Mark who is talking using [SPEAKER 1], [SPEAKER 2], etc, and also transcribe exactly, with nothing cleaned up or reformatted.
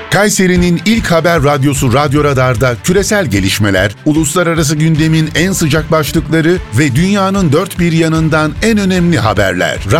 [SPEAKER 1] Kayseri'nin ilk haber radyosu Radyo Radar'da küresel gelişmeler, uluslararası gündemin en sıcak başlıkları ve dünyanın dört bir yanından en önemli haberler.